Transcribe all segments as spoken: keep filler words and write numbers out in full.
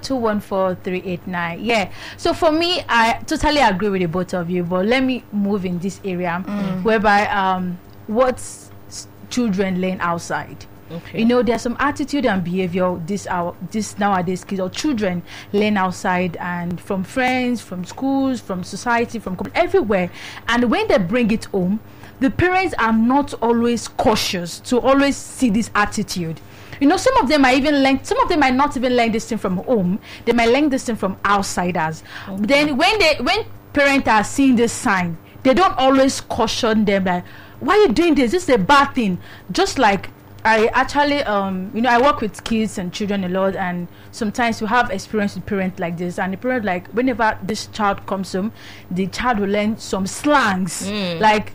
two one four three eight nine. Yeah. So for me, I totally agree with the both of you. But let me move in this area mm. whereby um what children learn outside. Okay. You know, there's some attitude and behavior this our this nowadays kids or children learn outside and from friends, from schools, from society, from everywhere. And when they bring it home, the parents are not always cautious to always see this attitude. You know, some of them might even learn, some of them might not even learn this thing from home. They might learn this thing from outsiders. Okay. Then when they when parents are seeing this sign, they don't always caution them like, why are you doing this? This is a bad thing. Just like I actually, um, you know, I work with kids and children a lot, and sometimes we have experience with parents like this, and the parent, like, whenever this child comes home, the child will learn some slangs, mm. like,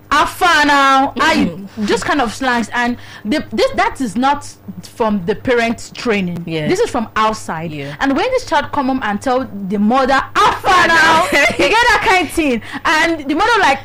afa now, I just kind of slangs, and the, this that is not from the parents' training. Yeah. This is from outside. Yeah. And when this child come home and tell the mother, afa now, you get that kind of thing, and the mother like,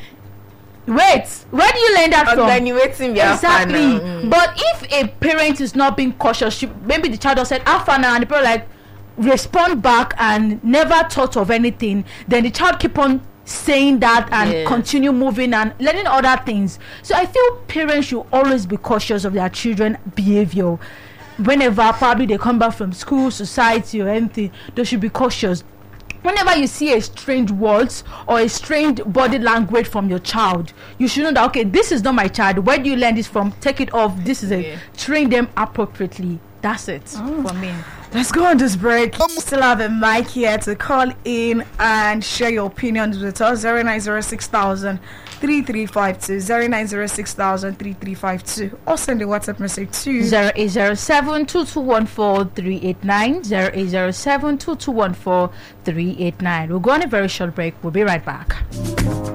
wait, where do you learn that from? Exactly. Mm. But if a parent is not being cautious, she, maybe the child has said alpha now, and the parent like respond back and never thought of anything, then the child keep on saying that and yeah. continue moving and learning other things. So I feel parents should always be cautious of their children's behavior. Whenever probably they come back from school, society or anything, they should be cautious. Whenever you see a strange words or a strange body language from your child, you should know that, okay, this is not my child. Where do you learn this from? Take it off. This is a train them appropriately. That's it oh. for me. Let's go on this break. Still have a mic here to call in and share your opinions with us. zero nine zero six thousand three three five two, zero nine zero six thousand three three five two, or send a WhatsApp message to zero eight zero seven two two one four three eight nine, zero eight zero seven two two one four three eight nine. We'll go on a very short break. We'll be right back.